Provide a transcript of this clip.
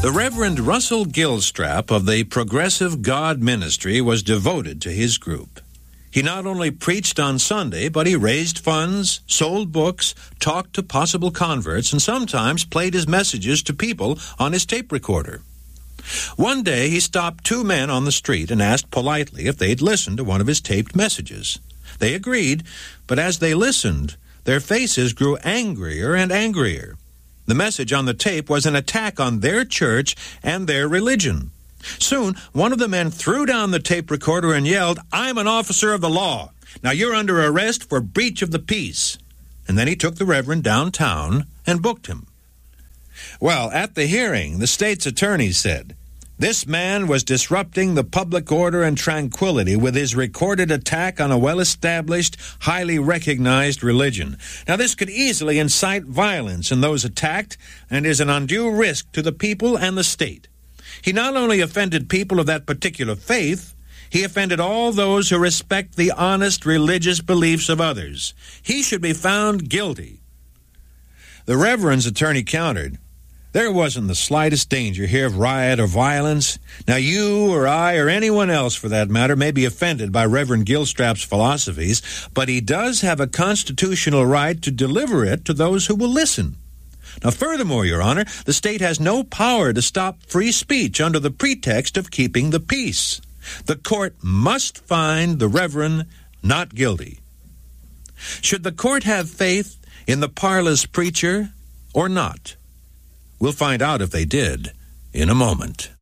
The Reverend Russell Gilstrap of the Progressive God Ministry was devoted to his group. He not only preached on Sunday, but he raised funds, sold books, talked to possible converts, and sometimes played his messages to people on his tape recorder. One day, he stopped two men on the street and asked politely if they'd listen to one of his taped messages. They agreed, but as they listened, their faces grew angrier and angrier. The message on the tape was an attack on their church and their religion. Soon, one of the men threw down the tape recorder and yelled, "I'm an officer of the law. Now you're under arrest for breach of the peace." And then he took the Reverend downtown and booked him. Well, at the hearing, the state's attorney said, "This man was disrupting the public order and tranquility with his recorded attack on a well-established, highly recognized religion. Now, this could easily incite violence in those attacked and is an undue risk to the people and the state. He not only offended people of that particular faith, he offended all those who respect the honest religious beliefs of others. He should be found guilty." The Reverend's attorney countered, "There wasn't the slightest danger here of riot or violence. Now you or I or anyone else for that matter may be offended by Reverend Gilstrap's philosophies, but he does have a constitutional right to deliver it to those who will listen. Now furthermore, Your Honor, the state has no power to stop free speech under the pretext of keeping the peace. The court must find the Reverend not guilty." Should the court have faith in the parlous preacher or not? We'll find out if they did in a moment.